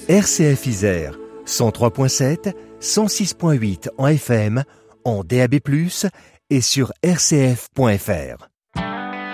RCF Isère, 103.7, 106.8 en FM, en DAB+, et sur rcf.fr.